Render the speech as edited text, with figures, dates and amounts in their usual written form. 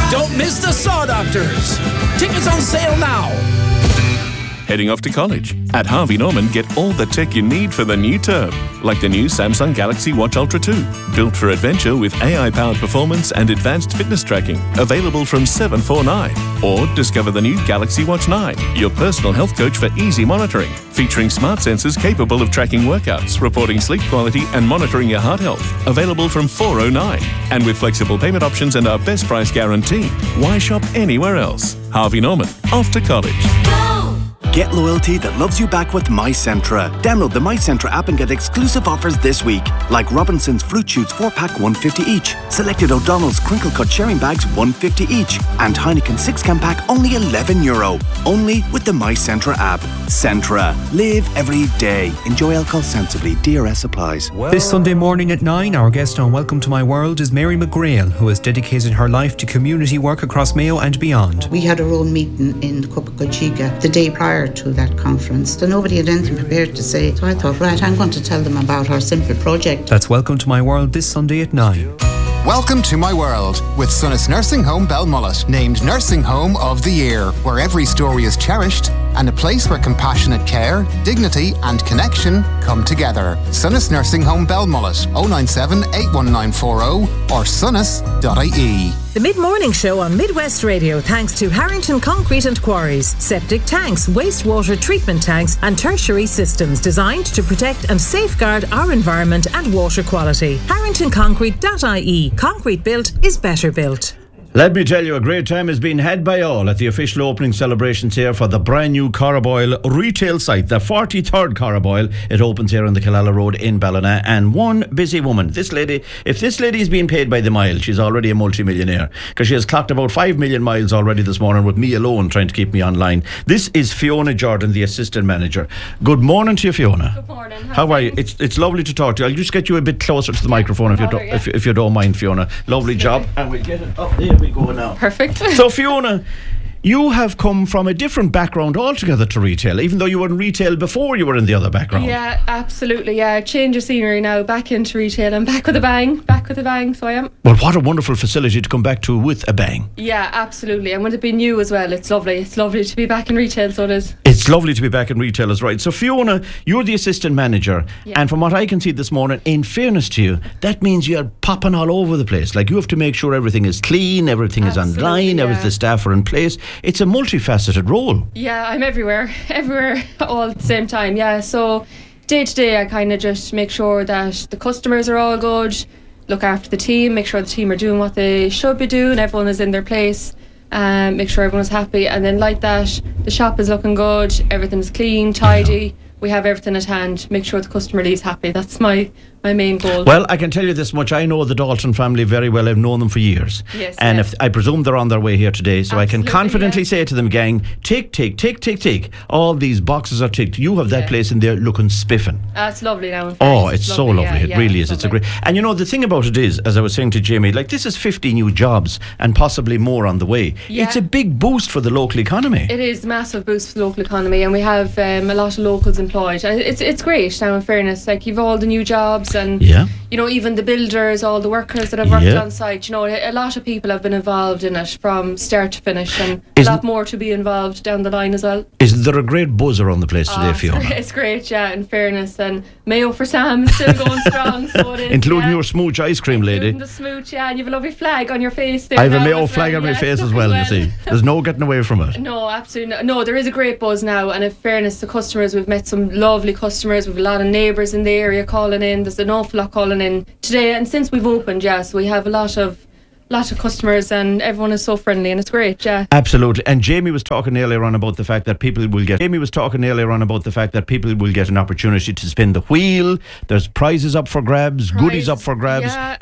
Don't miss the Saw Doctors. Tickets on sale now. Heading off to college? At Harvey Norman, get all the tech you need for the new term, like the new Samsung Galaxy Watch Ultra 2, built for adventure with AI-powered performance and advanced fitness tracking, available from $749. Or discover the new Galaxy Watch 9, your personal health coach for easy monitoring, featuring smart sensors capable of tracking workouts, reporting sleep quality and monitoring your heart health, available from $409. And with flexible payment options and our best price guarantee, why shop anywhere else? Harvey Norman, off to college. Get loyalty that loves you back with MyCentra. Download the MyCentra app and get exclusive offers this week, like Robinson's Fruit Shoots 4-pack $150 each, selected O'Donnell's Crinkle Cut sharing bags $150 each, and Heineken 6-can pack only €11. Only with the MyCentra app. Centra. Live every day. Enjoy alcohol sensibly. DRS applies. This Sunday morning at 9, our guest on Welcome to My World is Mary McGrail, who has dedicated her life to community work across Mayo and beyond. We had our own meeting in Copacochiga the day prior to that conference. So nobody had anything prepared to say. So I thought, right, I'm going to tell them about our simple project. That's Welcome to My World this Sunday at 9. Welcome to My World with Sunnis Nursing Home Belmullet, named Nursing Home of the Year, where every story is cherished and a place where compassionate care, dignity and connection come together. Sunnis Nursing Home Belmullet, 097 81940 or sunnis.ie. The Mid-Morning Show on Midwest Radio thanks to Harrington Concrete and Quarries, septic tanks, wastewater treatment tanks and tertiary systems designed to protect and safeguard our environment and water quality. HarringtonConcrete.ie. Concrete built is better built. Let me tell you, a great time has been had by all at the official opening celebrations here for the brand new Corraboyle retail site, the 43rd Corraboyle. It opens here on the Killala Road in Ballina. And one busy woman, this lady, if this lady is being paid by the mile, she's already a multi-millionaire, because she has clocked about 5 million miles already this morning with me alone trying to keep me online. This is Fiona Jordan, the assistant manager. Good morning to you, Fiona. Good morning. How are you? It's lovely to talk to you. I'll just get you a bit closer to the microphone if you don't mind, Fiona. Lovely job. And we'll get it up there. We go now. Perfect. So Fiona, you have come from a different background altogether to retail, even though you were in retail before you were in the other background. Yeah, absolutely. Yeah, change of scenery now, back into retail and back with a bang, so I am. Well, what a wonderful facility to come back to with a bang. Yeah, absolutely. And with it being new as well, it's lovely. It's lovely to be back in retail, so it is. It's lovely to be back in retail, is right. So Fiona, you're the assistant manager, and from what I can see this morning, in fairness to you, that means you're popping all over the place. Like, you have to make sure everything is clean, everything is online, everything, the staff are in place. It's a multifaceted role. Yeah, I'm everywhere all at the same time. Yeah, so day to day I kind of just make sure that the customers are all good, look after the team, make sure the team are doing what they should be doing, everyone is in their place, make sure everyone's happy, and then like that the shop is looking good, everything's clean, tidy, we have everything at hand, make sure the customer leaves happy. That's my main goal. Well, I can tell you this much, I know the Dalton family very well. I've known them for years. Yes, and yes. If I presume they're on their way here today, so Absolutely, I can confidently say to them, gang, tick. All these boxes are ticked. You have that place in there looking spiffing. It's lovely now. Oh, it's so lovely. It really is. It's It's a great. And you know, the thing about it is, as I was saying to Jamie, like, this is 50 new jobs and possibly more on the way. Yeah. It's a big boost for the local economy. It is a massive boost for the local economy, and we have a lot of locals employed. And it's great now, in fairness. Like, you've all the new jobs, and you know, even the builders, all the workers that have worked on site, you know, a lot of people have been involved in it from start to finish, and a lot more to be involved down the line as well. Is there a great buzz around the place today, Fiona? It's great, yeah, in fairness. And Mayo for Sam is still going strong, so it is. Including your smooch ice cream lady. Including the smooch, yeah, and you have a lovely flag on your face there. I have a Mayo flag on my face as well, you see. There's no getting away from it. No, absolutely not. No, there is a great buzz now, and in fairness to customers, we've met some lovely customers. We've a lot of neighbours in the area calling in. There's an awful lot calling in today, and since we've opened, so we have a lot of customers, and everyone is so friendly, and it's great. Absolutely. And Jamie was talking earlier on about the fact that people will get an opportunity to spin the wheel. There's prizes up for grabs, goodies up for grabs.